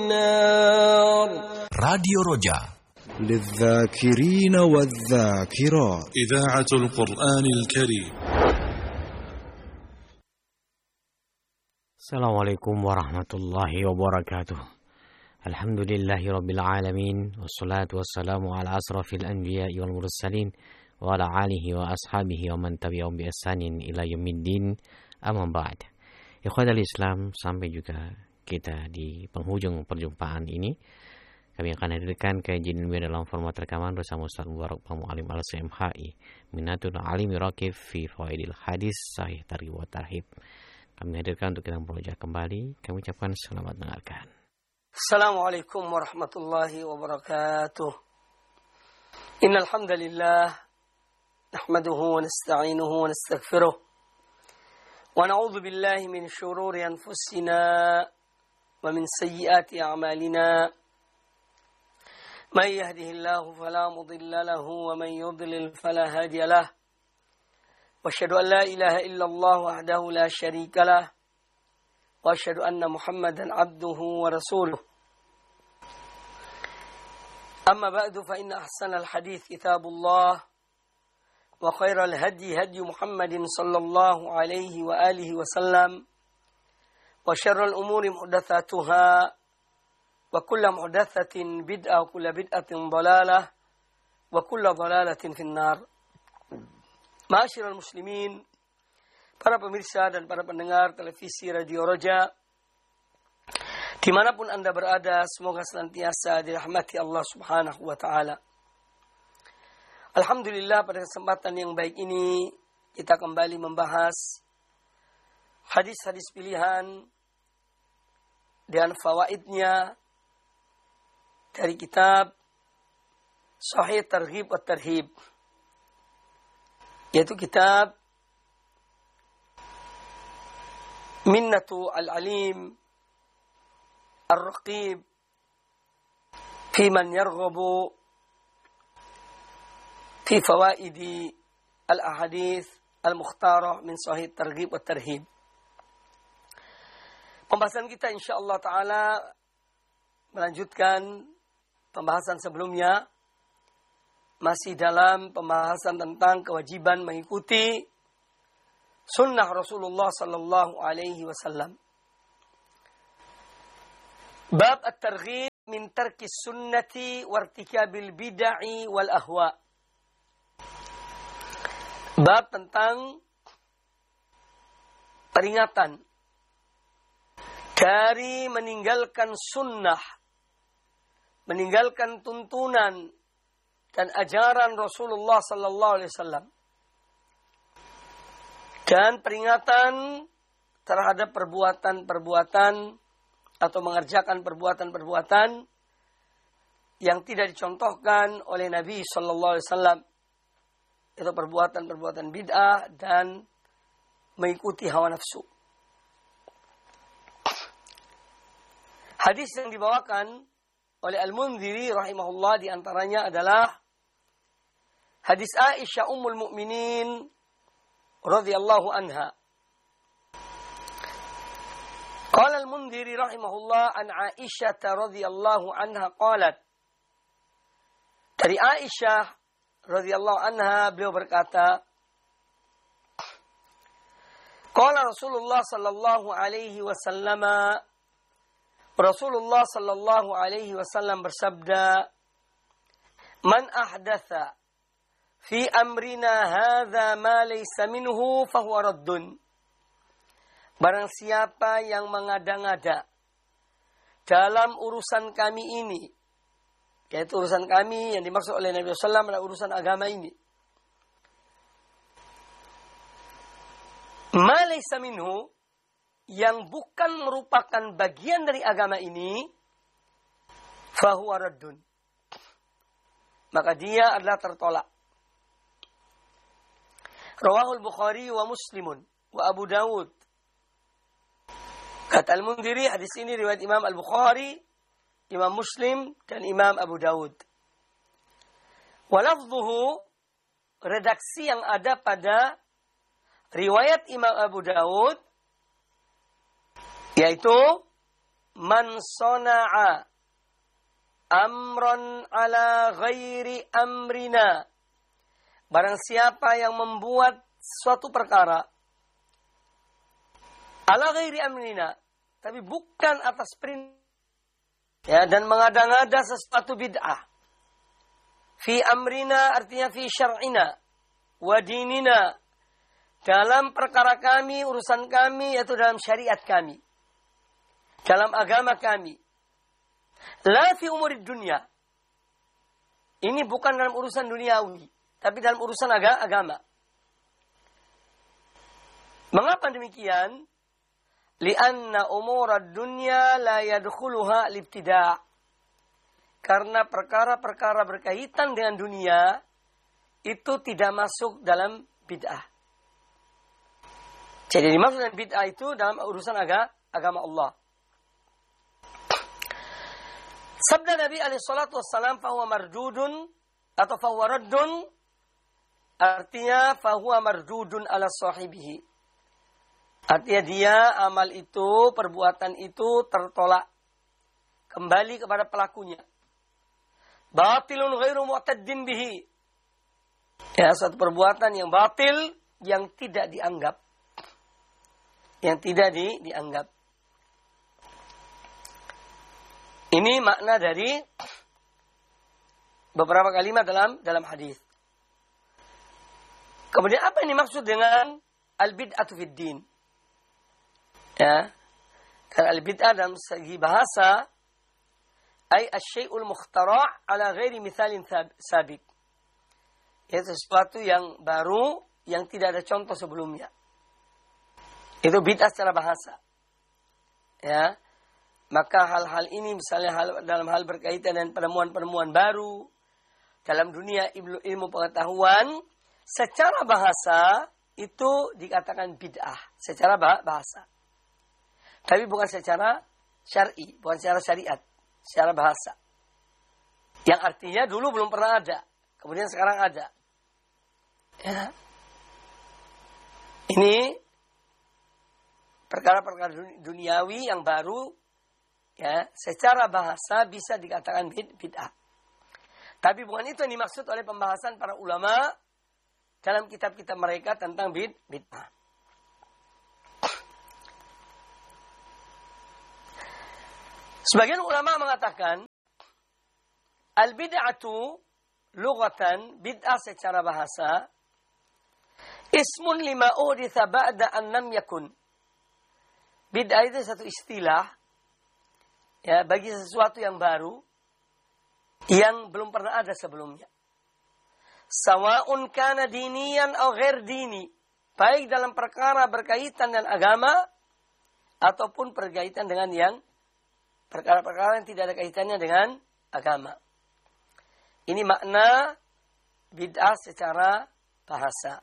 النار. راديو رجاء للذاكرين والذاكرات. إذاعة القرآن الكريم. Assalamualaikum warahmatullahi wabarakatuh. Alhamdulillahi rabbil alamin. Wassalatu wassalamu ala asrafil anbiya'i wal mursalin wa ala alihi wa ashabihi wa man tabi'ahum bi ihsanin ila yaumiddin. Amma ba'd. Ikhwatal Islam, sampai juga kita di penghujung perjumpaan ini. Kami akan hadirkan kajian ilmiah dalam format rekaman bersama Ustaz Mubarak Mu'alim Al-SMHI Minatul Alim Raqib fi Fawaidil Hadis Sahih Targhib wa Tarhib. Kami hadirkan untuk kita berusaha kembali. Kami ucapkan selamat mendengarkan. Assalamualaikum warahmatullahi wabarakatuh. Innal hamdalillah nahmaduhu wa nasta'inuhu wa nastaghfiruh. Wa na'udzu billahi min shururi anfusina wa min sayyiati a'malina. May yahdihillahu fala mudilla lahu wa man yudlil fala hadiya lahu. وأشهد أن لا إله إلا الله وحده لا شريك له وأشهد أن محمدا عبده ورسوله أما بعد فإن أحسن الحديث كتاب الله وخير الهدي هدي محمد صلى الله عليه وآله وسلم وشر الأمور محدثاتها وكل محدثة بدعة وكل بدعة ضلالة وكل ضلالة في النار. Ma'asyiral muslimin, para pemirsa dan para pendengar televisi Radio Roja, dimanapun Anda berada, semoga senantiasa dirahmati Allah Subhanahu wa Ta'ala. Alhamdulillah, pada kesempatan yang baik ini kita kembali membahas hadis-hadis pilihan dan fawaidnya dari kitab Sahih Targhib wa Tarhib, yaitu kitab Minnatu al-Alim Ar-Raqib fi man yarghabu fi fawaidi al-ahadith al-mukhtarah min Sahih Targhib wa Tarhib. Pembahasan kita insyaallah taala melanjutkan pembahasan sebelumnya, masih dalam pembahasan tentang kewajiban mengikuti sunnah Rasulullah sallallahu alaihi wasallam. Bab at-targhib min tarki sunnati wa irtikabil bid'i wal ahwa. Bab tentang peringatan dari meninggalkan sunnah, meninggalkan tuntunan dan ajaran Rasulullah sallallahu alaihi wasallam, dan peringatan terhadap perbuatan-perbuatan atau mengerjakan perbuatan-perbuatan yang tidak dicontohkan oleh Nabi sallallahu alaihi wasallam, itu perbuatan-perbuatan bid'ah dan mengikuti hawa nafsu. Hadis yang dibawakan oleh Al-Mundhiri rahimahullah di antaranya adalah hadis Aisyah Ummul Mukminin radhiyallahu anha. Qala Al-Mundhiri rahimahullah an Aisyah radhiyallahu anha qalat. Dari Aisyah radhiyallahu anha beliau berkata, qala Rasulullah sallallahu alaihi wasallam, Rasulullah sallallahu alaihi wasallam bersabda, "Man ahdatha fi amrina hadza ma laysa minhu fahuwa raddun." Barang siapa yang mengada-ngada dalam urusan kami ini, yaitu urusan kami yang dimaksud oleh Nabi sallallahu alaihi wasallam adalah urusan agama ini, ma laysa minhu, yang bukan merupakan bagian dari agama ini, fahuwa raddun, maka dia adalah tertolak. Rawahul Bukhari wa Muslimun wa Abu Dawud. Kata Al-Mundhiri, hadis ini riwayat Imam Al-Bukhari, Imam Muslim, dan Imam Abu Dawud. Walafzuhu, redaksi yang ada pada riwayat Imam Abu Dawud, yaitu man sana'a amran ala ghairi amrina. Barang siapa yang membuat suatu perkara ala ghairi amrina, tapi bukan atas perintah, ya, dan mengada-ngada sesuatu bid'ah. Fi amrina artinya fi syar'ina wa dinina, dalam perkara kami, urusan kami, yaitu dalam syariat kami, dalam agama kami. La fi umurid dunia. Ini bukan dalam urusan duniawi, tapi dalam urusan agama. Mengapa demikian? Lianna umurad dunya la yadkhuluha al-ibtida'. Karena perkara-perkara berkaitan dengan dunia itu tidak masuk dalam bid'ah. Jadi dimaksud dengan bid'ah itu dalam urusan agama Allah. Sabda Nabi alaihi salatu wassalam, fahuwa mardudun atau fahuwa raddun, artinya fahuwa mardudun ala sahibihi. Artinya dia, amal itu, perbuatan itu tertolak kembali kepada pelakunya. Batilun ghairu mu'taddin bihi. Ya, suatu perbuatan yang batil, yang tidak dianggap. Yang tidak dianggap. Ini makna dari beberapa kalimat dalam hadis. Kemudian apa yang dimaksud dengan al-bid'atu fid din? Ya. Karena al-bid'ah dalam segi bahasa ay asy-syai'ul mukhtara' ala ghairi mithalin sabiq. Itu sesuatu yang baru yang tidak ada contoh sebelumnya. Itu bid'ah secara bahasa. Ya. Maka hal-hal ini misalnya dalam hal berkaitan dengan penemuan-penemuan baru dalam dunia ilmu pengetahuan, secara bahasa itu dikatakan bid'ah secara bahasa. Tapi bukan secara syar'i, bukan secara syariat, secara bahasa. Yang artinya dulu belum pernah ada, kemudian sekarang ada. Ya. Ini perkara-perkara duniawi yang baru, ya, secara bahasa bisa dikatakan bid'ah. Tapi bukan itu yang dimaksud oleh pembahasan para ulama dalam kitab-kitab mereka tentang bid'ah. Sebagian ulama mengatakan al-bid'atu lughatan, bid'ah secara bahasa, ismun lima uhditha ba'da an lam yakun. Bid'ah itu satu istilah, ya, bagi sesuatu yang baru yang belum pernah ada sebelumnya. Sawa'un kana diniyan atau ghair dini, baik dalam perkara berkaitan dengan agama ataupun berkaitan dengan yang perkara-perkara yang tidak ada kaitannya dengan agama. Ini makna bid'ah secara bahasa.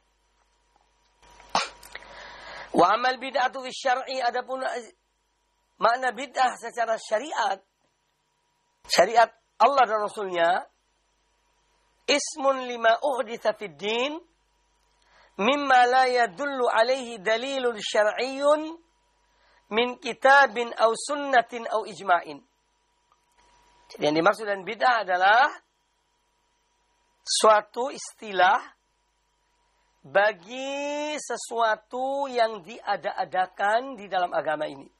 Wa amal bid'atu fi syar'i, adapun makna bid'ah secara syariat, syariat Allah dan Rasulnya, ismun lima uhditha fid din mimma la yadullu alaihi dalilun syar'iyyun min kitabin au sunnatin au ijma'in. Jadi yang dimaksud dengan bid'ah adalah suatu istilah bagi sesuatu yang diada-adakan di dalam agama ini.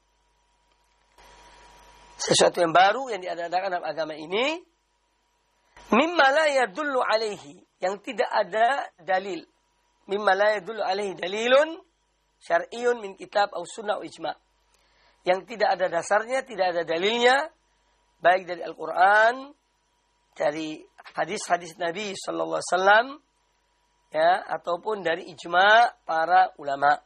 Sesuatu yang baru yang diada-adakan dalam agama ini, mimma la yadullu alaihi, yang tidak ada dalil. Mimma la yadullu alaihi dalilun syar'iyyun min kitab au sunnah au ijma'. Yang tidak ada dasarnya, tidak ada dalilnya, baik dari Al-Quran, dari hadis-hadis Nabi sallallahu alaihi wasallam, ya, ataupun dari ijma' para ulama.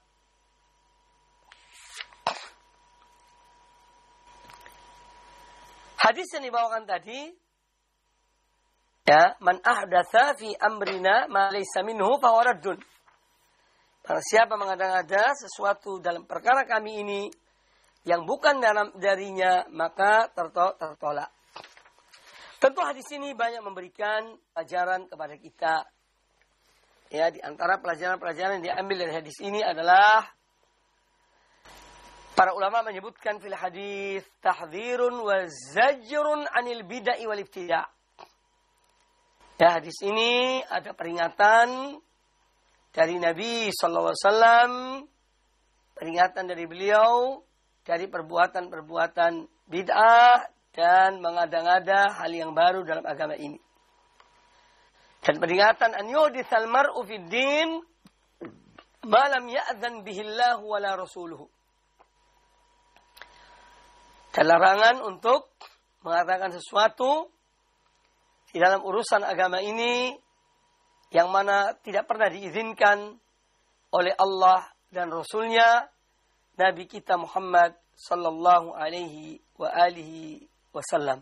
Hadis yang dibawakan tadi, ya, man ahdatsa fi amrina ma laysa minhu fa huwa raddun. Barang siapa mengada-ngada sesuatu dalam perkara kami ini yang bukan darinya, maka tertolak. Tentu hadis ini banyak memberikan pelajaran kepada kita. Ya, di antara pelajaran-pelajaran yang diambil dari hadis ini adalah Para ulama menyebutkan fil hadis tahdhirun wa zajrun 'anil bid'ah wal ibtida'. Ya, hadis ini ada peringatan dari Nabi sallallahu alaihi wasallam, peringatan dari beliau dari perbuatan-perbuatan bid'ah dan mengada-ngada hal yang baru dalam agama ini. Dan peringatan an yuhditsal mar'u fid din ma lam ya'dzan bihi Allah wala rasuluhu. Dan larangan untuk mengatakan sesuatu di dalam urusan agama ini yang mana tidak pernah diizinkan oleh Allah dan Rasulnya, Nabi kita Muhammad sallallahu alaihi wa alihi wasallam.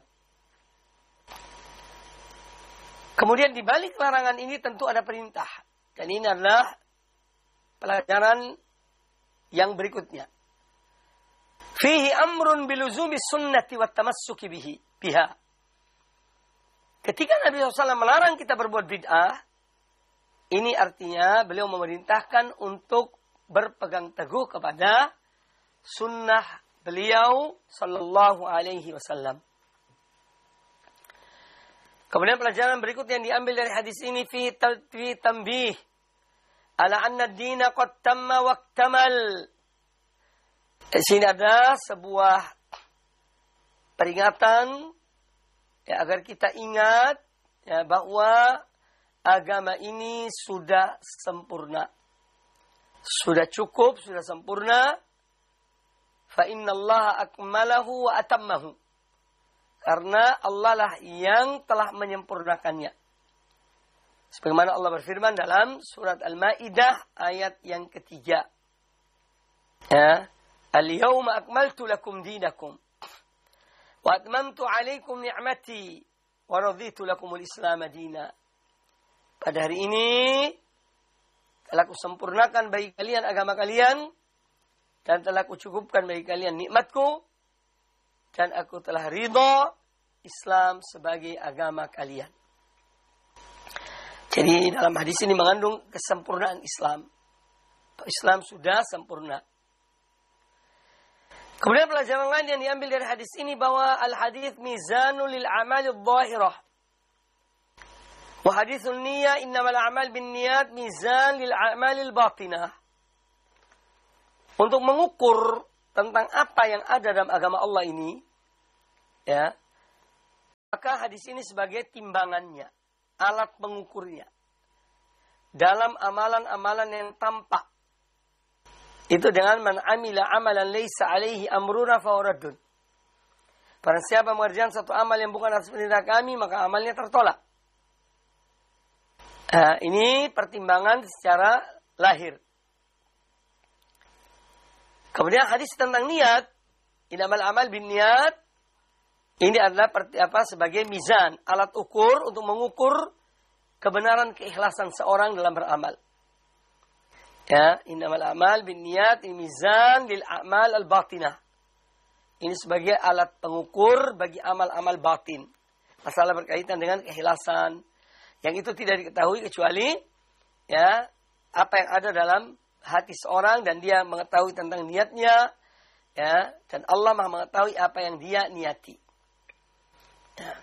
Kemudian di balik larangan ini tentu ada perintah. Dan ini adalah pelajaran yang berikutnya. Fihi amrun biluzumi sunnati wa tamassuki biha. Ketika Nabi SAW melarang kita berbuat bid'ah, ini artinya beliau memerintahkan untuk berpegang teguh kepada sunnah beliau sallallahu alaihi wasallam. Kemudian pelajaran berikutnya yang diambil dari hadis ini fi tanbih ala anna ad-dina qad tamma wa iktamal. Di sini ada sebuah peringatan ya, agar kita ingat ya, bahwa agama ini sudah sempurna. Sudah cukup, sudah sempurna. Fa innallaha akmalahu wa atammahu. Karena Allah lah yang telah menyempurnakannya. Sebagaimana Allah berfirman dalam surat Al-Maidah ayat yang ketiga. Ya. Al-yawma akmaltu lakum dinakum wa atmamtu alaikum ni'mati wa raditu lakumul Islam dina. Pada hari ini telah kusempurnakan bagi kalian agama kalian dan telah kucukupkan bagi kalian nikmatku dan aku telah ridha Islam sebagai agama kalian. Jadi dalam hadis ini mengandung kesempurnaan Islam. Islam sudah sempurna. Kemudian pelajaran lain yang diambil dari hadis ini bahwa al-hadis mizanul lil a'malid dhahirah. Wa haditsun niyyah innamal a'mal binniyat mizan lil a'malil batinah. Untuk mengukur tentang apa yang ada dalam agama Allah ini, ya, maka hadis ini sebagai timbangannya, alat pengukurnya dalam amalan-amalan yang tampak. Itu dengan man amila amalan laisa alaihi amruna fawaradun. Barang siapa mengerjakan satu amal yang bukan atas perintah kami, maka amalnya tertolak. Ini pertimbangan secara lahir. Kemudian hadis tentang niat, innamal amal bin niat, ini adalah sebagai mizan, alat ukur untuk mengukur kebenaran keikhlasan seorang dalam beramal. Ya, innamal amal bin niat, ini mizan lil a'mal al batinah. Ini sebagai alat pengukur bagi amal-amal batin. Masalah berkaitan dengan keikhlasan. Yang itu tidak diketahui kecuali ya apa yang ada dalam hati seorang dan dia mengetahui tentang niatnya, ya, dan Allah Maha mengetahui apa yang dia niati. Ya.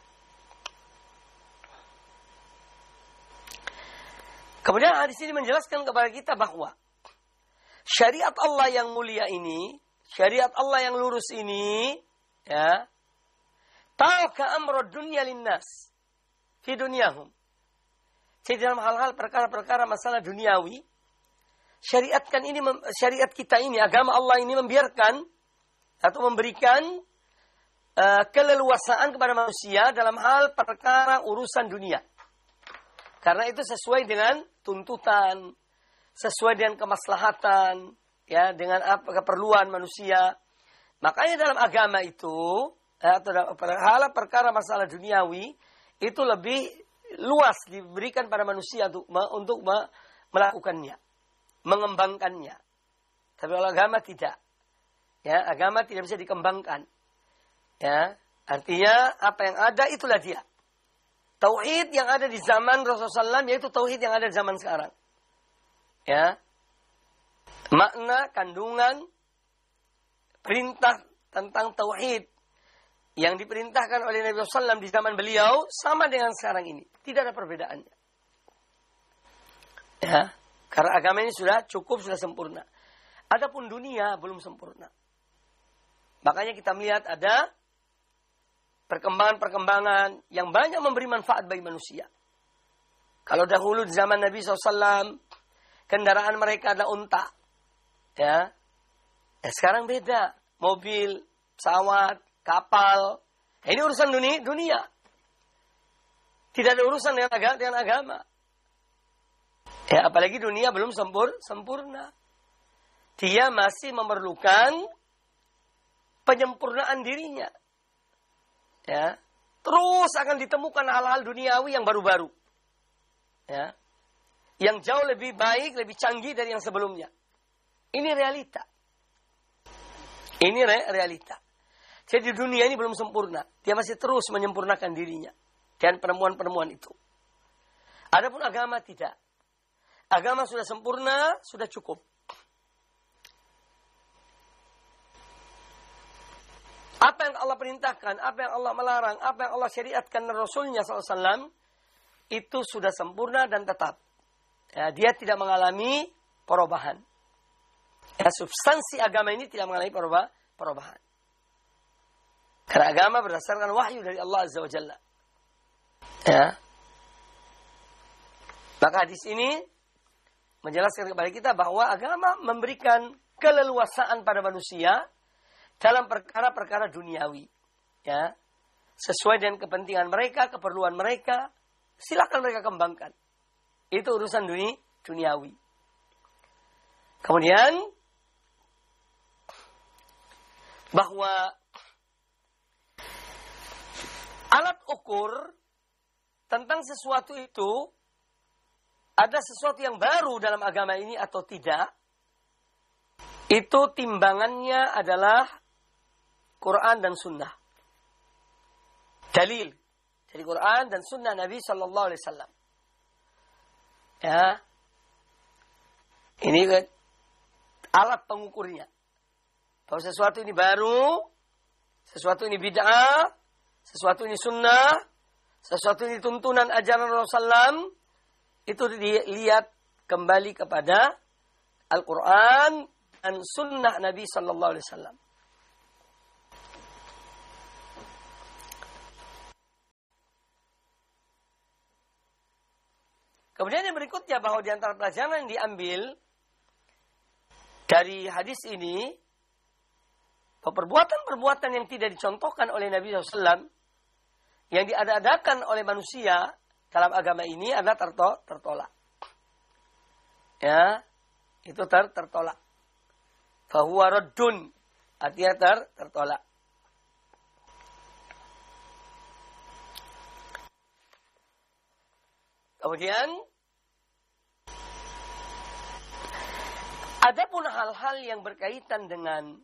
Kemudian hadis ini menjelaskan kepada kita bahwa syariat Allah yang mulia ini, syariat Allah yang lurus ini, ya, ta'aka amrud dunya linnas fi dunyahum. Jadi dalam hal-hal perkara-perkara masalah duniawi, syariat kita ini, agama Allah ini membiarkan atau memberikan keleluasaan kepada manusia dalam hal perkara urusan dunia. Karena itu sesuai dengan tuntutan, sesuai dengan kemaslahatan, ya, dengan apa keperluan manusia. Makanya dalam agama itu, atau dalam perkara masalah duniawi, itu lebih luas diberikan pada manusia untuk melakukannya, mengembangkannya. Tapi kalau agama tidak, ya, agama tidak bisa dikembangkan. Ya, artinya apa yang ada itulah dia. Tauhid yang ada di zaman Rasulullah SAW, yaitu tauhid yang ada di zaman sekarang. Ya, makna, kandungan, perintah tentang tauhid yang diperintahkan oleh Nabi SAW di zaman beliau sama dengan sekarang ini. Tidak ada perbedaannya. Ya, karena agama ini sudah cukup, sudah sempurna. Adapun dunia belum sempurna. Makanya kita melihat ada perkembangan-perkembangan yang banyak memberi manfaat bagi manusia. Kalau dahulu di zaman Nabi SAW, kendaraan mereka adalah unta. Ya, sekarang beda. Mobil, pesawat, kapal. Ini urusan dunia. Tidak ada urusan dengan agama. Ya, apalagi dunia belum sempurna. Dia masih memerlukan penyempurnaan dirinya. Ya, terus akan ditemukan hal-hal duniawi yang baru-baru. Ya, yang jauh lebih baik, lebih canggih dari yang sebelumnya. Ini realita. Ini realita. Jadi dunia ini belum sempurna. Dia masih terus menyempurnakan dirinya. Dan penemuan-penemuan itu. Adapun agama tidak. Agama sudah sempurna, sudah cukup. Apa yang Allah perintahkan, apa yang Allah melarang, apa yang Allah syariatkan dan Rasulnya SAW, itu sudah sempurna dan tetap. Ya, dia tidak mengalami perubahan. Ya, substansi agama ini tidak mengalami perubahan. Karena agama berdasarkan wahyu dari Allah Azza wa Jalla. Ya. Maka hadis ini menjelaskan kepada kita bahwa agama memberikan keleluasaan pada manusia dalam perkara-perkara duniawi. Ya. Sesuai dengan kepentingan mereka, keperluan mereka, silakan mereka kembangkan. Itu urusan duniawi. Kemudian bahwa alat ukur tentang sesuatu itu ada sesuatu yang baru dalam agama ini atau tidak, itu timbangannya adalah Quran dan Sunnah. Dalil dari Quran dan Sunnah Nabi Sallallahu Alaihi Wasallam. Ya, ini alat pengukurnya. Bahwa sesuatu ini baru, sesuatu ini bid'ah, sesuatu ini sunnah, sesuatu ini tuntunan ajaran Rasulullah SAW, itu dilihat kembali kepada Al-Quran dan sunnah Nabi Sallallahu Alaihi Wasallam. Kemudian yang berikutnya bahwa di antara pelajaran yang diambil dari hadis ini, perbuatan-perbuatan yang tidak dicontohkan oleh Nabi SAW, yang diadakan oleh manusia dalam agama ini adalah tertolak. Ya, itu tertolak. Fahuwa raddun, artinya tertolak. Kemudian adapun hal-hal yang berkaitan dengan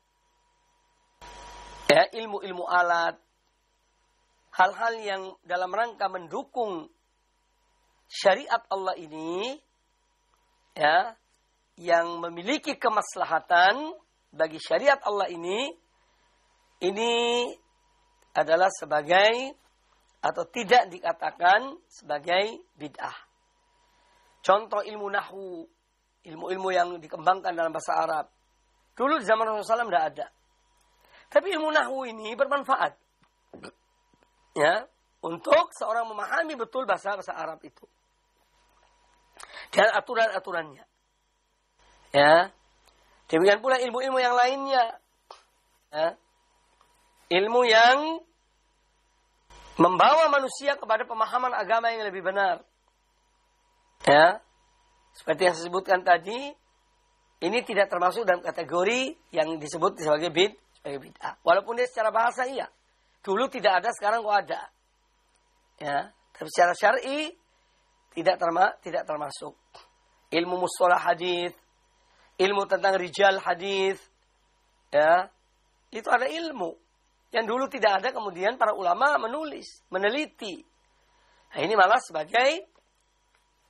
ilmu-ilmu alat, hal-hal yang dalam rangka mendukung syariat Allah ini, ya, yang memiliki kemaslahatan bagi syariat Allah ini adalah sebagai atau tidak dikatakan sebagai bid'ah. Contoh ilmu nahwu, ilmu-ilmu yang dikembangkan dalam bahasa Arab. Dulu di zaman Rasulullah SAW tidak ada. Tapi ilmu nahwu ini bermanfaat, ya, untuk seorang memahami betul bahasa Arab itu dan aturan-aturannya. Ya, demikian pula ilmu-ilmu yang lainnya, ya, ilmu yang membawa manusia kepada pemahaman agama yang lebih benar. Ya, seperti yang saya sebutkan tadi, ini tidak termasuk dalam kategori yang disebut sebagai bid'ah. Walaupun dia secara bahasa iya. Dulu tidak ada, sekarang kok ada. Ya, tapi secara syar'i tidak termasuk. Ilmu mustalah hadis, ilmu tentang rijal hadis, ya, itu ada ilmu yang dulu tidak ada, kemudian para ulama menulis, meneliti. Nah, ini malah sebagai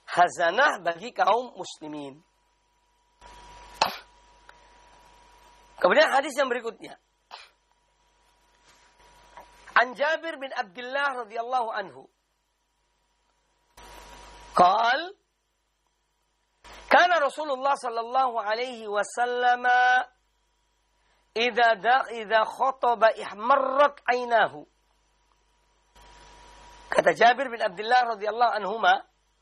khazanah bagi kaum muslimin. Kemudian hadis yang berikutnya. An Jabir bin Abdullah radhiyallahu anhu. Qal kana Rasulullah sallallahu alaihi wasallam idza khataba ihmarrat aynahu. Kata Jabir bin Abdullah radhiyallahu anhuma,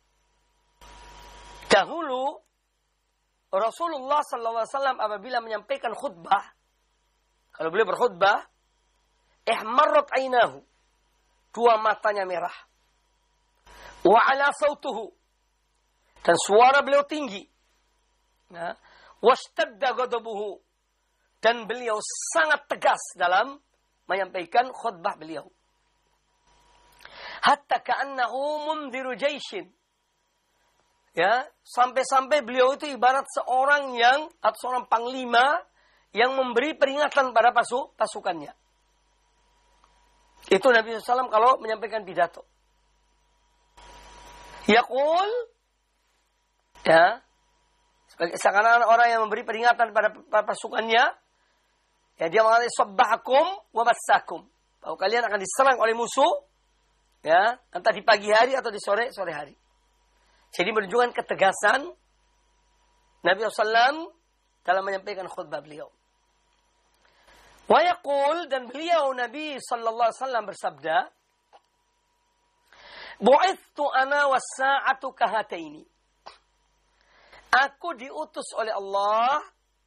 dahulu Rasulullah sallallahu alaihi wasallam apabila menyampaikan khutbah, kalau beliau berkhutbah, ihmarrat aynahu, dua matanya merah. Wa ala sautuhu, dan suara beliau tinggi. Nah, washtadda ghadabuhu, dan beliau sangat tegas dalam menyampaikan khutbah beliau. Hatta ka'annahu mundhiru jaishin. Ya, sampai-sampai beliau itu ibarat seorang atau seorang panglima yang memberi peringatan pada pasukannya. Itu Nabi SAW kalau menyampaikan pidato. Yaqul, ya, seakan-akan orang yang memberi peringatan pada pasukannya, ya, dia mengatakan sabbahakum wa massakum, bahwa kalian akan diserang oleh musuh, ya, entah di pagi hari atau di sore hari. Jadi menunjukkan ketegasan Nabi SAW dalam menyampaikan khutbah beliau. Wa yaqul, dan beliau Nabi SAW bersabda, bu'ithtu ana was-sa'atu kahataini. Aku diutus oleh Allah,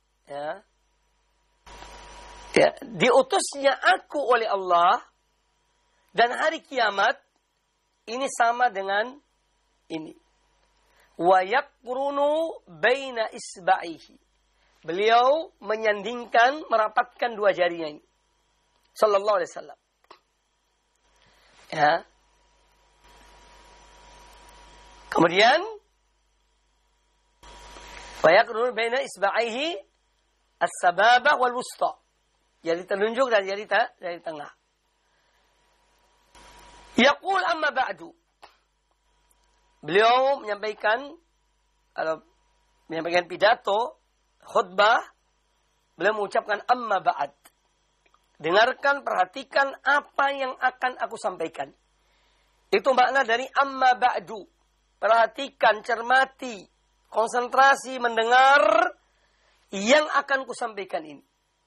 ya, diutusnya aku oleh Allah, dan hari kiamat ini sama dengan ini. Wa yaqrunu baina isba'ihi. Beliau menyandingkan, merapatkan dua jarinya ini. Sallallahu alaihi wasallam. Ya. Kemudian wa yaqrunu baina isba'ihi as-sababah wal wusta. Jari telunjuk dan jari tengah. Yaqul amma ba'du. Beliau menyampaikan pidato, khutbah, beliau mengucapkan amma ba'd. Dengarkan, perhatikan apa yang akan aku sampaikan. Itu makna dari amma ba'du. Perhatikan, cermati, konsentrasi mendengar yang akan kusampaikan ini.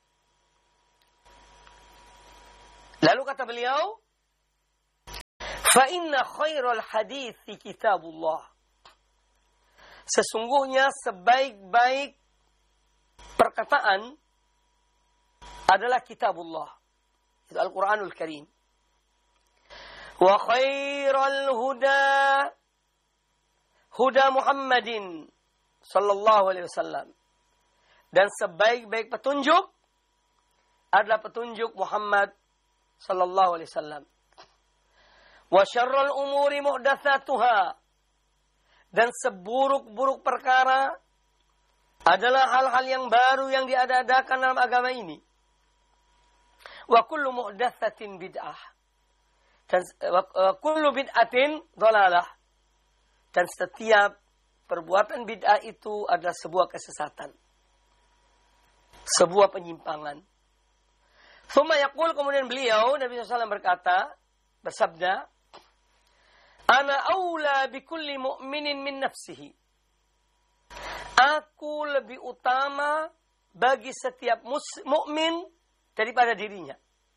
Lalu kata beliau, fa inna khairal hadithi kitabullah. Sesungguhnya sebaik-baik perkataan adalah kitabullah. Itu Al-Quranul Karim. Wa khairal huda Muhammadin sallallahu alaihi wasallam. Dan sebaik-baik petunjuk adalah petunjuk Muhammad sallallahu alaihi wasallam. Wa syarrul umuri muhdatsatuha, dan seburuk-buruk perkara adalah hal-hal yang baru yang diadakan dalam agama ini. Wa kullu muhdatsatin bid'ah, dan wa kullu bid'atin dhalalah, dan setiap perbuatan bid'ah itu adalah sebuah kesesatan, sebuah penyimpangan. Tsumma yaqul, kemudian beliau Nabi SAW bersabda, ana aula bikulli mu'minin min nafsihi. Aku lebih utama bagi setiap mukmin daripada dirinya.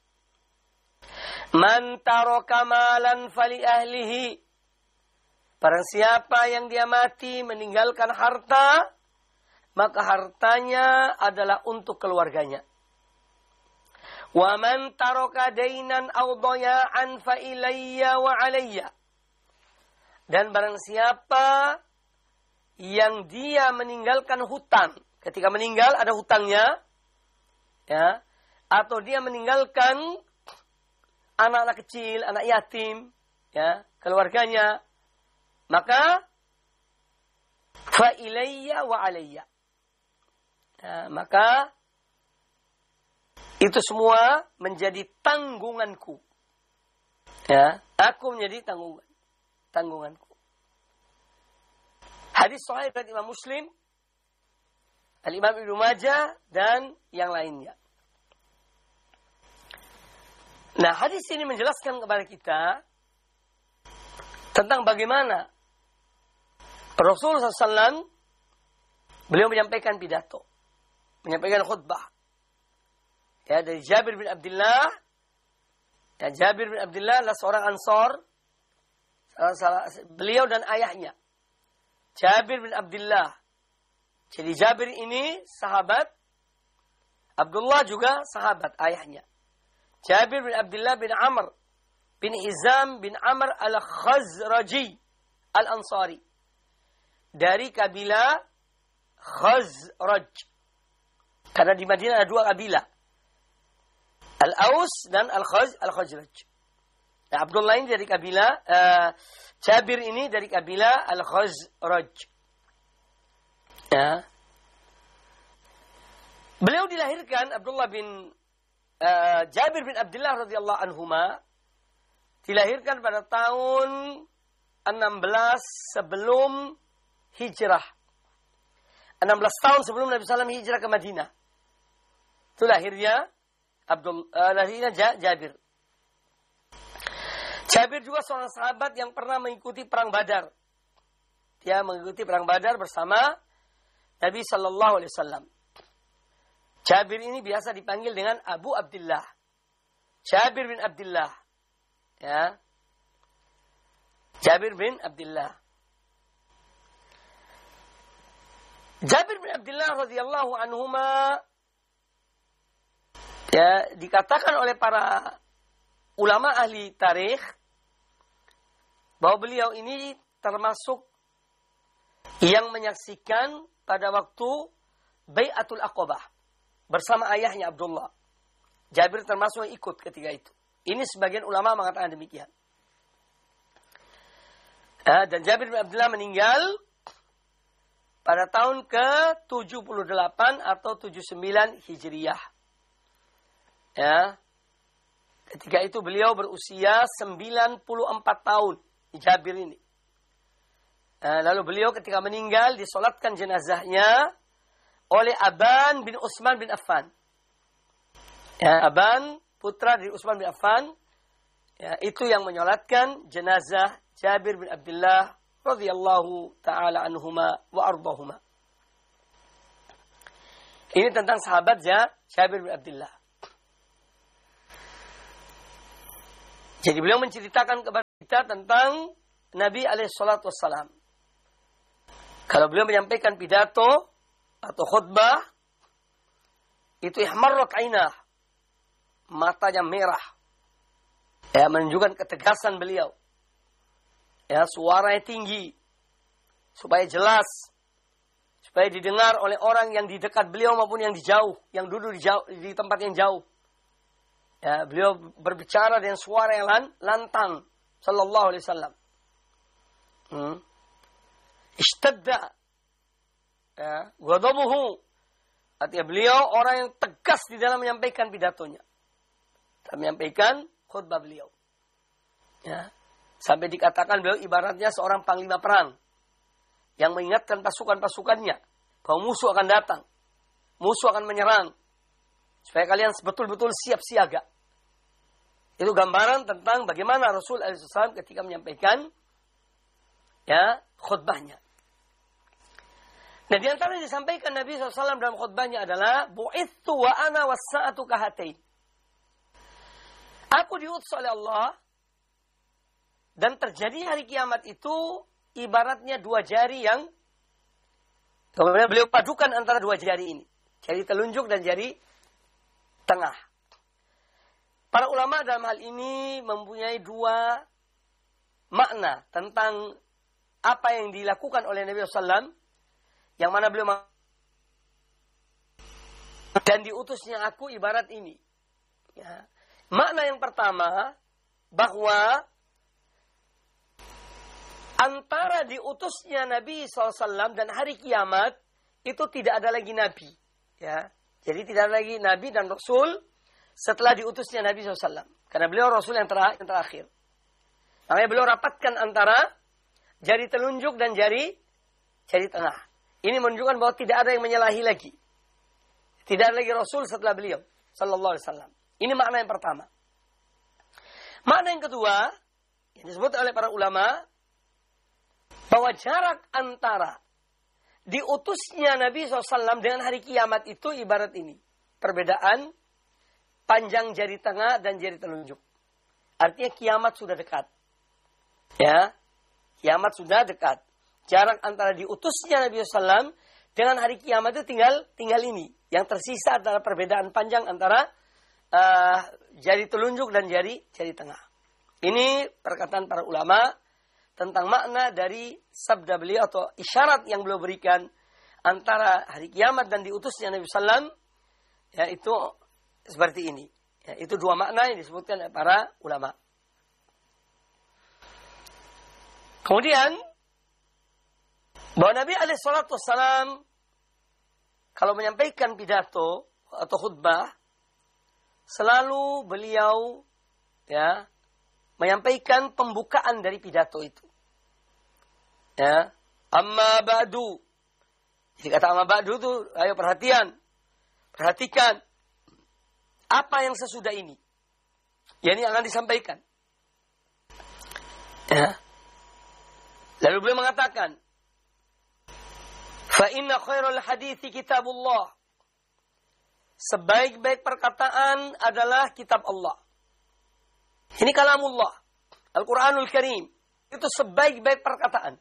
Man taraka malan fali ahlihi. Barang siapa yang dia mati meninggalkan harta, maka hartanya adalah untuk keluarganya. Wa man taraka dainan aw daya'an fa ilayya wa alayya. Dan barang siapa yang dia meninggalkan hutang, ketika meninggal ada hutangnya, ya, atau dia meninggalkan anak-anak kecil, anak yatim, ya, keluarganya, maka fa ilayya wa alayya. Ya, maka itu semua menjadi tanggunganku. Ya, aku menjadi tanggunganku. Hadis sahih dari Imam Muslim Al-Imam Ibnu Majah dan yang lainnya. Nah, hadis ini menjelaskan kepada kita tentang bagaimana Rasulullah SAW beliau menyampaikan pidato, menyampaikan khutbah. Ya, dari Jabir bin Abdullah. Ya, Jabir bin Abdullah adalah seorang Ansor. Beliau dan ayahnya. Jabir bin Abdullah. Jadi Jabir ini sahabat. Abdullah juga sahabat ayahnya. Jabir bin Abdullah bin Amr bin Hizam bin Amr al-Khazraji al-Ansari. Dari kabilah Khazraj. Karena di Madinah ada dua kabilah. Al-Aus dan Al-Khazraj. Nah, Abdullah ini dari kabilah, Jabir ini dari kabilah Al-Khazraj. Ya. Beliau dilahirkan, Abdullah bin Jabir bin Abdullah radhiyallahu anhuma, dilahirkan pada tahun 16 sebelum hijrah. 16 tahun sebelum Nabi SAW hijrah ke Madinah. Itu lahirnya Jabir. Jabir juga seorang sahabat yang pernah mengikuti perang Badar. Dia mengikuti perang Badar bersama Nabi Sallallahu Alaihi Wasallam. Jabir ini biasa dipanggil dengan Abu Abdullah. Jabir bin Abdullah. Ya. Jabir bin Abdullah. Jabir bin Abdullah radhiyallahu anhuma, ya, dikatakan oleh para ulama ahli tarikh bahwa beliau ini termasuk yang menyaksikan pada waktu Bai'atul Aqabah bersama ayahnya Abdullah. Jabir termasuk yang ikut ketika itu. Ini sebagian ulama mengatakan demikian. Dan Jabir bin Abdullah meninggal pada tahun ke-78 atau 79 Hijriyah. Ya. Ketika itu beliau berusia 94 tahun. Jabir ini. Lalu beliau ketika meninggal disolatkan jenazahnya oleh Aban bin Utsman bin Affan. Ya, Aban, putra dari Utsman bin Affan. Ya, itu yang menyolatkan jenazah Jabir bin Abdullah radhiyallahu ta'ala anhuma wa ardahuma. Ini tentang sahabat Jabir bin Abdullah. Jadi beliau menceritakan kepada kita tentang Nabi alaihissalatu wassalam. Kalau beliau menyampaikan pidato atau khutbah, itu ihmarrat ainah, matanya merah. Ya, menunjukkan ketegasan beliau. Ya, suaranya tinggi supaya jelas, supaya didengar oleh orang yang di dekat beliau maupun yang di jauh, yang duduk di tempat yang jauh. Ya, beliau berbicara dengan suara yang lantang, sallallahu alaihi wasallam. Ishtadda, ya, ghadabuhu. Artinya beliau orang yang tegas di dalam menyampaikan pidatonya, dalam menyampaikan khutbah beliau. Ya. Sampai dikatakan beliau ibaratnya seorang panglima perang yang mengingatkan pasukan-pasukannya bahwa musuh akan datang, musuh akan menyerang, supaya kalian betul-betul siap siaga. Itu gambaran tentang bagaimana Rasul SAW ketika menyampaikan ya khutbahnya. Nah, di antara yang disampaikan Nabi SAW dalam khutbahnya adalah bu'ithu wa ana was-sa'atu kahatain. Aku diutus oleh Allah dan terjadi hari kiamat itu ibaratnya dua jari yang kemudian beliau padukan antara dua jari ini. Jari telunjuk dan jari tengah. Para ulama dalam hal ini mempunyai dua makna tentang apa yang dilakukan oleh Nabi SAW. Yang mana beliau dan diutusnya aku ibarat ini. Ya. Makna yang pertama, bahwa antara diutusnya Nabi SAW dan hari kiamat itu tidak ada lagi Nabi. Ya. Jadi tidak ada lagi Nabi dan Rasul setelah diutusnya Nabi SAW. Karena beliau Rasul yang terakhir. Makanya beliau rapatkan antara jari telunjuk dan jari tengah. Ini menunjukkan bahwa tidak ada yang menyalahi lagi. Tidak ada lagi Rasul setelah beliau sallallahu alaihi wasallam. Ini makna yang pertama. Makna yang kedua yang disebut oleh para ulama bahwa jarak antara diutusnya Nabi SAW dengan hari kiamat itu ibarat ini. Perbedaan panjang jari tengah dan jari telunjuk. Artinya kiamat sudah dekat. Ya, kiamat sudah dekat. Jarak antara diutusnya Nabi SAW dengan hari kiamat itu tinggal ini. Yang tersisa adalah perbedaan panjang antara jari telunjuk dan jari tengah. Ini perkataan para ulama tentang makna dari sabda beliau atau isyarat yang beliau berikan antara hari kiamat dan diutusnya Nabi SAW. Ya, itu seperti ini. Ya, itu dua makna yang disebutkan oleh para ulama. Kemudian bahwa Nabi SAW kalau menyampaikan pidato atau khutbah selalu beliau ya menyampaikan pembukaan dari pidato itu. Ya, amma ba'du. Jadi kata amma ba'du itu, ayo perhatikan apa yang sesudah ini. Ya, ini akan disampaikan. Ya. Lalu beliau mengatakan, fa inna khairal hadithi kitabullah. Sebaik-baik perkataan adalah kitab Allah. Ini kalamullah. Al-Quranul Karim. Itu sebaik-baik perkataan.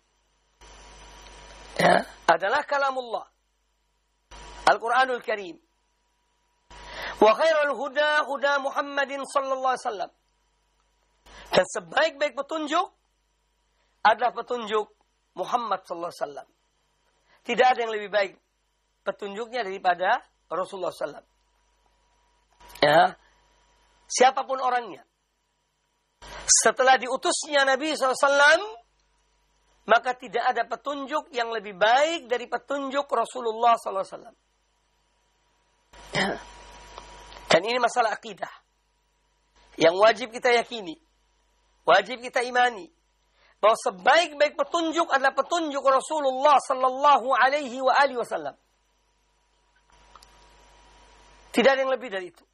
Ya, adalah kalamullah. Al-Quranul Karim. Wa khairul huda huda Muhammadin sallallahu alaihi wasallam. Dan sebaik-baik petunjuk adalah petunjuk Muhammad sallallahu alaihi wasallam. Tidak ada yang lebih baik petunjuknya daripada Rasulullah SAW. Ya, siapapun orangnya. Setelah diutusnya Nabi SAW, maka tidak ada petunjuk yang lebih baik dari petunjuk Rasulullah SAW. Ya. Dan ini masalah akidah. Yang wajib kita yakini. Wajib kita imani. Bahwa sebaik-baik petunjuk adalah petunjuk Rasulullah sallallahu alaihi wa alihi wasallam. Tidak ada yang lebih dari itu.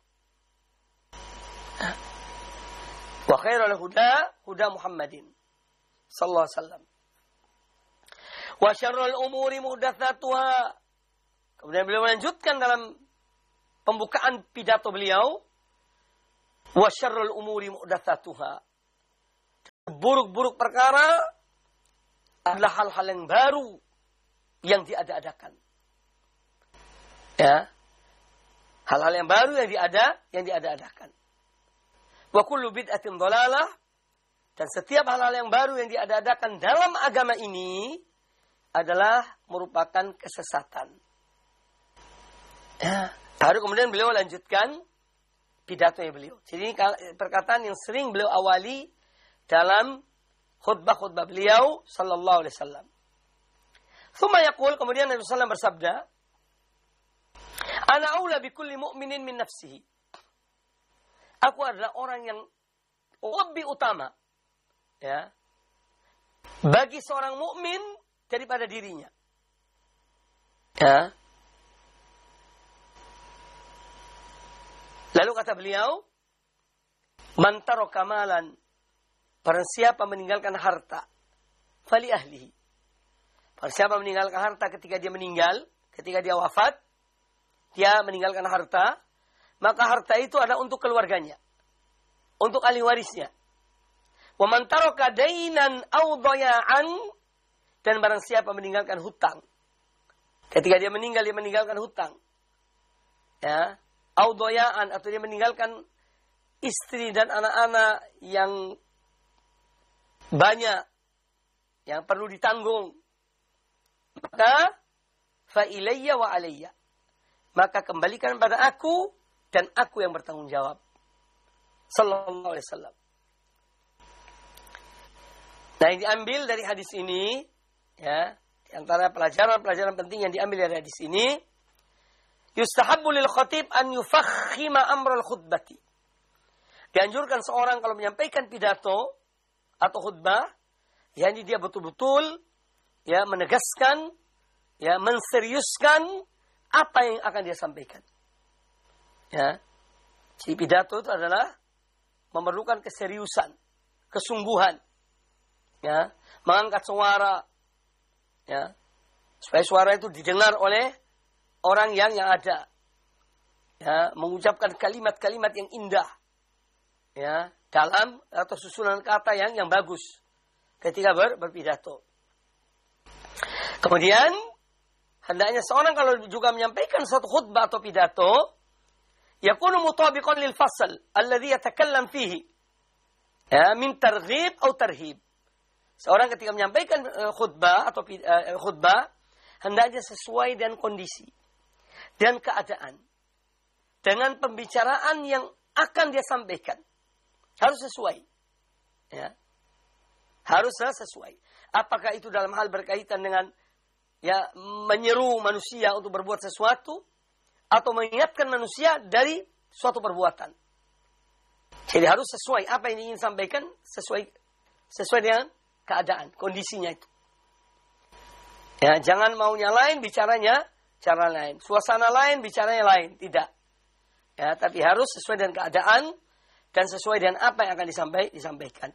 Wa khairul huda huda Muhammadin sallallahu alaihi wasallam. Wa syarrul umuri muhdatsatuha. Kemudian beliau melanjutkan dalam pembukaan pidato beliau, wa syarrul umuri muhdatsatuha. Buruk-buruk perkara adalah hal-hal yang baru yang diada-adakan. Ya. Hal-hal yang baru yang diada-adakan. Wa kullu bid'atin dhalalah, dan setiap hal-hal yang baru yang diada-adakan dalam agama ini adalah merupakan kesesatan. Ya. Baru kemudian beliau lanjutkan pidatonya beliau. Jadi ini perkataan yang sering beliau awali dalam khutbah-khutbah beliau sallallahu alaihi wasallam. Tsumma yaqul, kemudian Nabi sallallahu bersabda, "Ana aula bi kulli mu'minin min nafsihi." Aku adalah orang yang lebih utama ya bagi seorang mukmin daripada dirinya. Ya. Lalu kata beliau, "Man taraka malan," barang siapa meninggalkan harta, fali ahlihi. Barang siapa meninggalkan harta ketika dia meninggal, ketika dia wafat, dia meninggalkan harta, maka harta itu adalah untuk keluarganya, untuk ahli warisnya. Wa man taraka dainan aw daya'an, dan barang siapa meninggalkan hutang. Ketika dia meninggal, dia meninggalkan hutang. Ya, aw daya'an, atau dia meninggalkan istri dan anak-anak yang banyak yang perlu ditanggung, maka fa ilayya wa alayya, maka kembalikan pada aku dan aku yang bertanggung jawab. Sallallahu alaihi wasallam. Nah, yang diambil dari hadis ini ya, di antara pelajaran-pelajaran penting yang diambil dari hadis ini, yustahabbu lil khatib an yufakhima amral khutbati. Dianjurkan seorang kalau menyampaikan pidato atau khutbah, yakni dia betul-betul ya menegaskan ya, menseriuskan apa yang akan dia sampaikan. Ya. Jadi pidato itu adalah memerlukan keseriusan, kesungguhan. Ya, mengangkat suara, ya, supaya suara itu didengar oleh orang yang ada. Ya, mengucapkan kalimat-kalimat yang indah. Ya, dalam atau susunan kata yang bagus ketika berpidato. Kemudian hendaknya seorang kalau juga menyampaikan suatu khutbah atau pidato, yakunu mutabiqan lil fasl alladhi yatakallam fihi. Ya, min targhib atau tarhib. Seorang ketika menyampaikan khutbah atau khutbah hendaknya sesuai dengan kondisi dan keadaan. Dengan pembicaraan yang akan dia sampaikan. Harus sesuai. Ya. Harus sesuai. Apakah itu dalam hal berkaitan dengan ya menyeru manusia untuk berbuat sesuatu atau mengingatkan manusia dari suatu perbuatan. Jadi harus sesuai apa yang ingin sampaikan, sesuai dengan keadaan, kondisinya itu. Ya, jangan maunya lain, bicaranya cara lain. Suasana lain, bicaranya lain. Tidak. Ya, tapi harus sesuai dengan keadaan dan sesuai dengan apa yang akan disampaikan.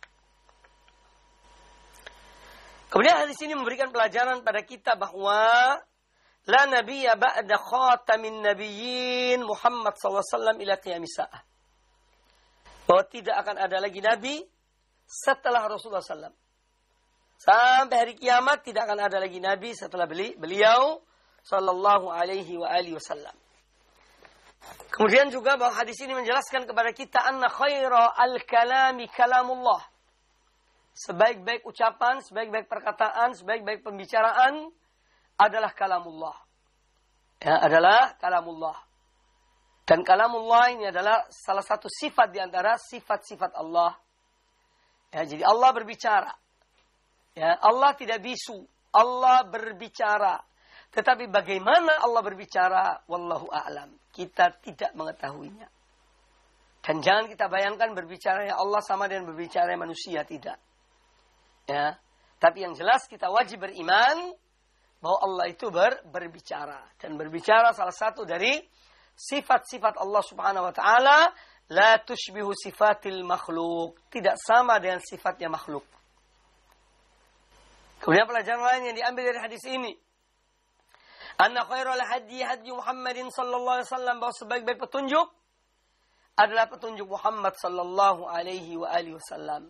Kemudian hadis ini memberikan pelajaran pada kita bahwa la nabiyya ba'da khatamin nabiyyin Muhammad SAW ila qiyamis sa'ah. Bahwa tidak akan ada lagi nabi setelah Rasulullah SAW. Sampai hari kiamat tidak akan ada lagi nabi setelah beliau sallallahu alaihi wa alihi wasallam. Kemudian juga bahwa hadis ini menjelaskan kepada kita anna khaira al-kalami kalamullah. Sebaik-baik ucapan, sebaik-baik perkataan, sebaik-baik pembicaraan adalah kalamullah. Ya, adalah kalamullah. Dan kalamullah ini adalah salah satu sifat di antara sifat-sifat Allah. Ya, jadi Allah berbicara. Ya, Allah tidak bisu. Allah berbicara. Tetapi bagaimana Allah berbicara? Wallahu a'lam. Kita tidak mengetahuinya. Dan jangan kita bayangkan berbicara Allah sama dengan berbicara manusia. Tidak. Ya. Tapi yang jelas kita wajib beriman bahwa Allah itu berbicara. Dan berbicara salah satu dari sifat-sifat Allah subhanahu wa ta'ala. La tushbihu sifatil makhluk. Tidak sama dengan sifatnya makhluk. Kemudian pelajaran lain yang diambil dari hadis ini. Anna khairal hadi Muhammadin sallallahu alaihi wasallam, bahwa sebaik-baik petunjuk adalah petunjuk Muhammad sallallahu alaihi wa alihi wasallam.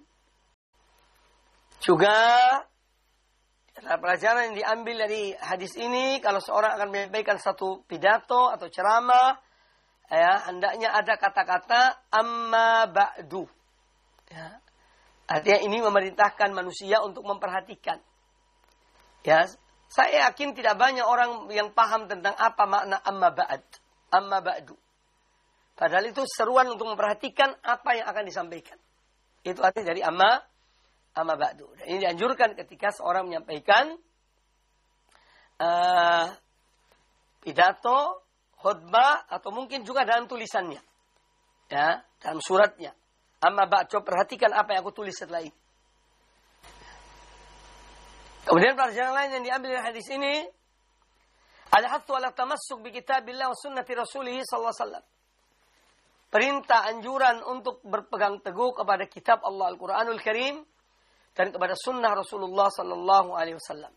Juga adalah pelajaran yang diambil dari hadis ini, kalau seorang akan menyampaikan satu pidato atau ceramah, ya, hendaknya ada kata-kata amma ba'du. Ya. Artinya ini memerintahkan manusia untuk memperhatikan. Ya, saya yakin tidak banyak orang yang paham tentang apa makna amma ba'd, amma ba'du. Padahal itu seruan untuk memperhatikan apa yang akan disampaikan. Itu arti dari amma ba'du. Dan ini dianjurkan ketika seorang menyampaikan pidato, khutbah, atau mungkin juga dalam tulisannya. Ya, dalam suratnya. Amma ba'd, coba perhatikan apa yang aku tulis setelah ini. Kemudian pelajaran lain yang diambil dari hadis ini, al-hathu ala tamassuk bi kitabillah wa sunnati rasulih sallallahu alaihi wasallam. Perintah anjuran untuk berpegang teguh kepada kitab Allah Al-Quranul Karim dan kepada sunnah Rasulullah sallallahu alaihi wasallam.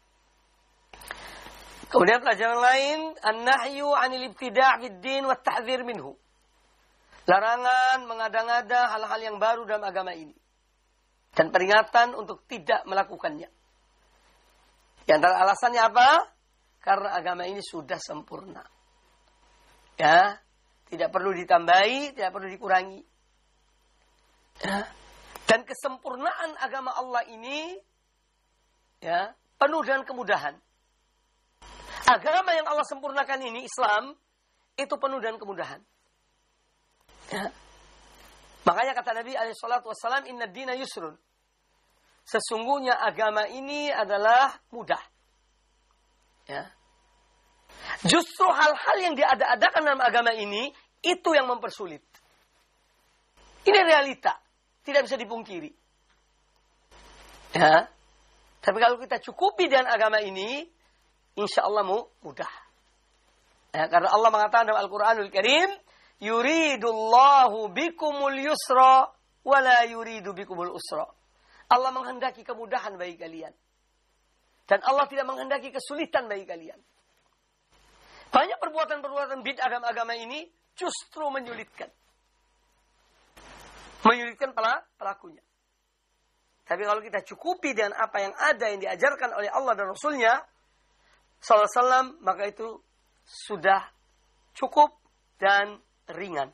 Kemudian pelajaran lain, an-nahyu 'anil ibtida' fid din wa at-tahdhir minhu. Larangan mengada-ngada hal-hal yang baru dalam agama ini dan peringatan untuk tidak melakukannya. Di antara alasannya apa? Karena agama ini sudah sempurna. Ya, tidak perlu ditambahi, tidak perlu dikurangi. Ya. Dan kesempurnaan agama Allah ini, ya, penuh dengan kemudahan. Agama yang Allah sempurnakan ini, Islam, itu penuh dengan kemudahan. Ya. Makanya kata Nabi SAW, inna dina yusrun. Sesungguhnya agama ini adalah mudah. Ya. Justru hal-hal yang diada-adakan dalam agama ini, itu yang mempersulit. Ini realita. Tidak bisa dipungkiri. Ya. Tapi kalau kita cukupi dengan agama ini, insya Allah mudah. Ya, karena Allah mengatakan dalam Al-Quranul Karim, yuridullahu bikumul yusra, wala yuridu bikumul usra. Allah menghendaki kemudahan bagi kalian. Dan Allah tidak menghendaki kesulitan bagi kalian. Banyak perbuatan-perbuatan bid'ah dalam agama ini justru menyulitkan. Menyulitkan pelakunya. Tapi kalau kita cukupi dengan apa yang ada yang diajarkan oleh Allah dan Rasulnya sallallahu alaihi wasallam, maka itu sudah cukup dan ringan.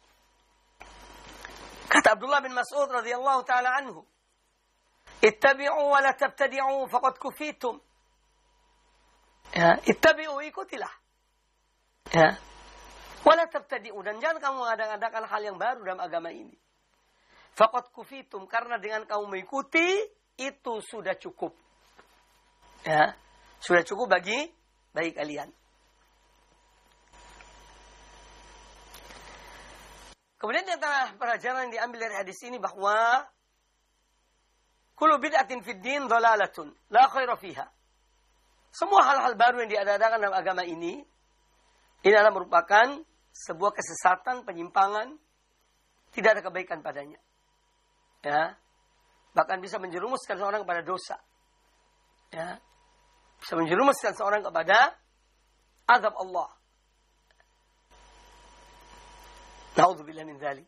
Kata Abdullah bin Mas'ud radhiyallahu taala anhu, "Ittabi'u wa la tabtadi'u faqad kufitum." Ya, ittabi'u, ikutilah. Ya. Wa la tabtadi'u, dan jangan kamu mengadakan hal yang baru dalam agama ini. Faqad kufitum, karena dengan kamu mengikuti itu sudah cukup. Ya, sudah cukup bagi kalian. Kemudian di antara pelajaran yang diambil dari hadis ini bahwa kullu bid'atin fid din dhalalatun la khaira fiha. Semua hal-hal baru yang diadakan dalam agama ini adalah merupakan sebuah kesesatan, penyimpangan, tidak ada kebaikan padanya. Ya, bahkan bisa menjerumuskan seorang kepada dosa. Ya, bisa menjerumuskan seorang kepada azab Allah. Na'udzubillah min dzalik.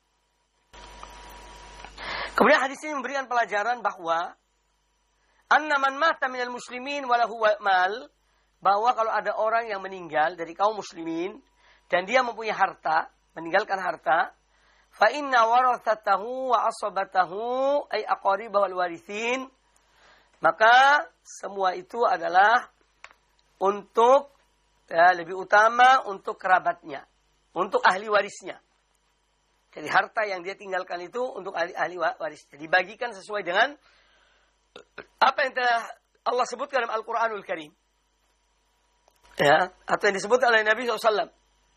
Kemudian hadis ini memberikan pelajaran bahwa anna man mata minal muslimin walahu mal, bahwa kalau ada orang yang meninggal dari kaum muslimin dan dia mempunyai harta, meninggalkan harta, fa inna warathatahu wa asabatahu ay aqaribahu wal warithin, maka semua itu adalah untuk lebih utama untuk kerabatnya, untuk ahli warisnya. Jadi harta yang dia tinggalkan itu untuk ahli warisnya, dibagikan sesuai dengan apa yang telah Allah sebutkan dalam Al-Quranul Karim. Ya, atau yang disebut oleh Nabi SAW.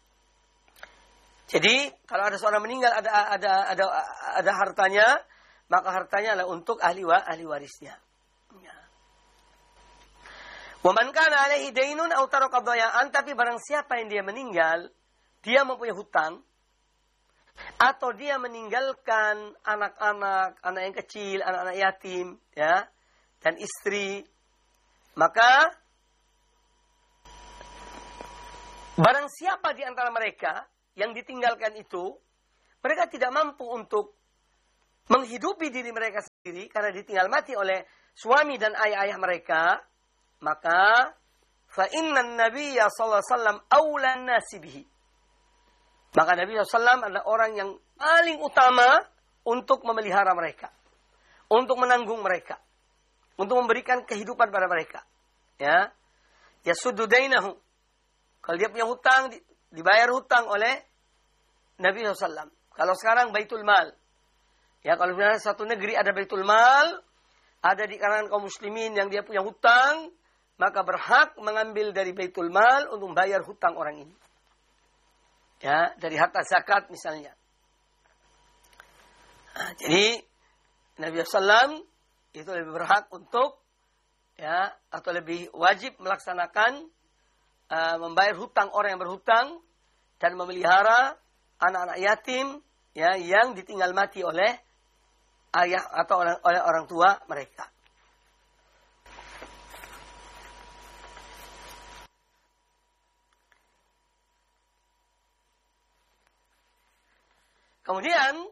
Jadi kalau ada seorang meninggal ada hartanya, maka hartanya adalah untuk ahli warisnya. Ya. Wa man kana alaihi dainun aw taraka dhaya'an, tapi barang siapa yang dia meninggal, dia mempunyai hutang, atau dia meninggalkan anak-anak yang kecil, anak-anak yatim, ya, dan istri, maka barang siapa di antara mereka yang ditinggalkan itu, mereka tidak mampu untuk menghidupi diri mereka sendiri karena ditinggal mati oleh suami dan ayah-ayah mereka, maka fa innan nabiyya sallallahu alaihi wasallam aulan nasi bihi. Maka Nabi SAW adalah orang yang paling utama untuk memelihara mereka, untuk menanggung mereka, untuk memberikan kehidupan pada mereka. Ya, yasuddu dainahu. Kalau dia punya hutang, dibayar hutang oleh Nabi SAW. Kalau sekarang Baitul Mal, ya, kalau misalnya satu negeri ada Baitul Mal, ada di kalangan kaum muslimin yang dia punya hutang, maka berhak mengambil dari Baitul Mal untuk membayar hutang orang ini. Ya, dari harta zakat misalnya. Nah, jadi Nabi SAW itu lebih berhak untuk, ya, atau lebih wajib melaksanakan membayar hutang orang yang berhutang dan memelihara anak-anak yatim, ya, yang ditinggal mati oleh ayah atau oleh orang tua mereka. Kemudian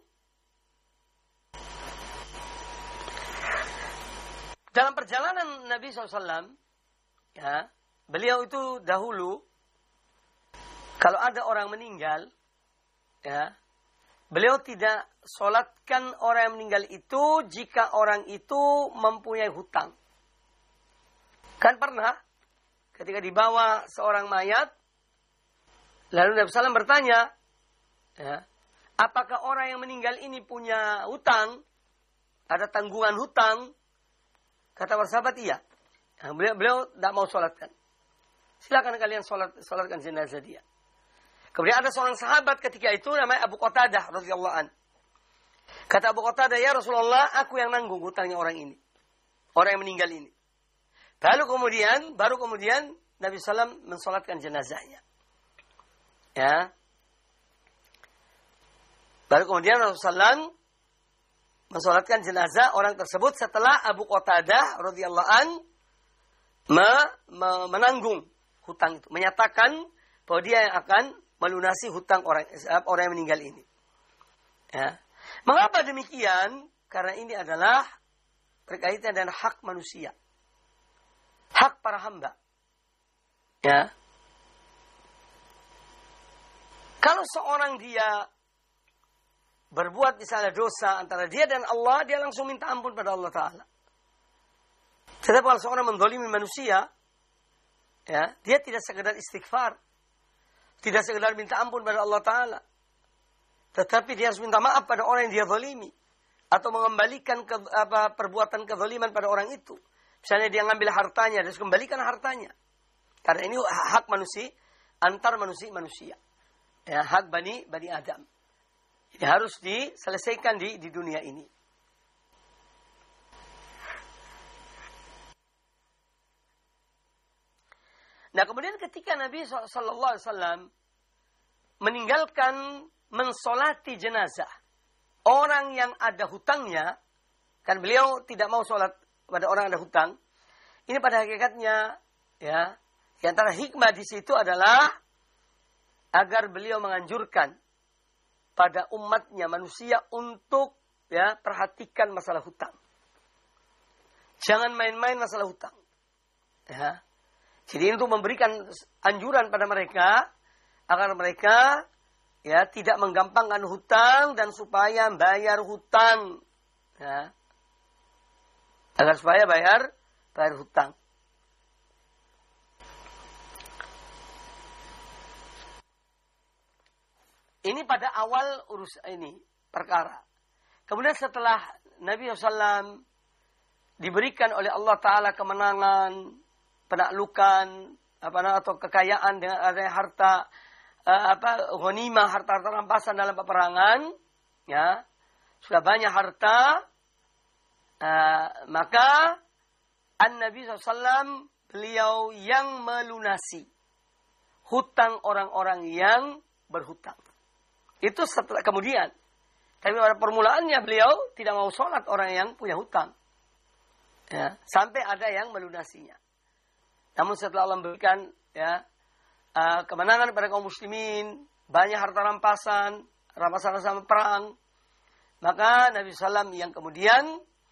dalam perjalanan Nabi SAW, ya, beliau itu dahulu kalau ada orang meninggal, ya, beliau tidak sholatkan orang yang meninggal itu jika orang itu mempunyai hutang. Kan pernah ketika dibawa seorang mayat, lalu Nabi SAW bertanya, ya, apakah orang yang meninggal ini punya hutang? Ada tanggungan hutang? Kata para sahabat, iya. Nah, beliau tidak mau sholatkan. Silakan kalian sholatkan jenazah dia. Kemudian ada seorang sahabat ketika itu namanya Abu Qatadah radhiyallahu an. Kata Abu Qatadah, ya Rasulullah, aku yang nanggung hutangnya orang ini, orang yang meninggal ini. Baru kemudian Nabi SAW mensolatkan jenazahnya. Ya. Baru kemudian Rasulullah SAW mensolatkan jenazah orang tersebut setelah Abu Qatadah radhiyallahu an menanggung hutang itu, menyatakan bahwa dia yang akan melunasi hutang orang yang meninggal ini. Ya. Mengapa demikian? Karena ini adalah berkaitan dengan hak manusia, hak para hamba. Ya. Kalau seorang dia berbuat misalnya dosa antara dia dan Allah, dia langsung minta ampun pada Allah Ta'ala. Tetapi kalau seorang menzalimi manusia, ya, dia tidak sekedar istighfar, tidak sekedar minta ampun pada Allah Ta'ala, tetapi dia harus minta maaf pada orang yang dia zalimi, atau mengembalikan perbuatan kezaliman pada orang itu. Misalnya dia ngambil hartanya, dia harus kembalikan hartanya. Karena ini hak manusia, antar manusia. Ya, hak Bani Adam. Jadi harus diselesaikan di dunia ini. Nah, kemudian ketika Nabi SAW meninggalkan mensolati jenazah orang yang ada hutangnya, kan beliau tidak mau sholat pada orang yang ada hutang. Ini pada hakikatnya, ya, di antara hikmah di situ adalah agar beliau menganjurkan pada umatnya manusia untuk, ya, perhatikan masalah hutang. Jangan main-main masalah hutang. Ya. Jadi untuk memberikan anjuran pada mereka agar mereka, ya, tidak menggampangkan hutang dan supaya bayar hutang. Ya. Agar supaya bayar hutang. Ini pada awal ini perkara. Kemudian setelah Nabi SAW diberikan oleh Allah Ta'ala kemenangan, penaklukan, atau kekayaan dengan adanya harta, ghanimah, harta rampasan dalam peperangan, ya, sudah banyak harta, maka An-Nabi SAW beliau yang melunasi hutang orang-orang yang berhutang. Itu setelah kemudian. Tapi pada permulaannya beliau tidak mau sholat orang yang punya hutang. Ya, sampai ada yang melunasinya. Namun setelah Allah memberikan, ya, kemenangan pada kaum muslimin, banyak harta rampasan sama perang, maka Nabi SAW yang kemudian